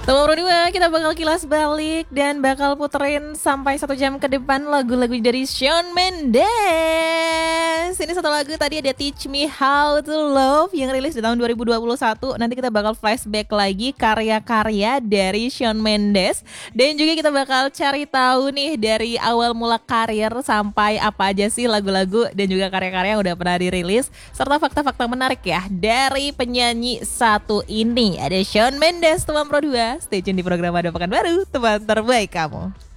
Teman berdua kita bakal kilas balik dan bakal puterin sampai 1 jam ke depan lagu-lagu dari Shawn Mendes. Ini satu lagu tadi ada Teach Me How to Love yang rilis di tahun 2021. Nanti kita bakal flashback lagi karya-karya dari Shawn Mendes. Dan juga kita bakal cari tahu nih dari awal mula karir sampai apa aja sih lagu-lagu dan juga karya-karya yang udah pernah dirilis. Serta fakta-fakta menarik ya dari penyanyi satu ini. Ada Shawn Mendes, teman Pro 2. Stay tune di program Ada Pekan Baru, teman terbaik kamu.